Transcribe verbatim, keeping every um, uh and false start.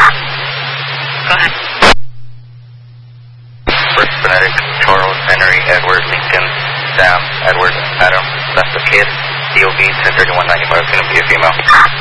Go ahead. First Phonetic, Charles, Henry, Edward, Lincoln, Sam, Edward, Adam, left of kid, D O B ten thirty-one ninety-five, going to be a female.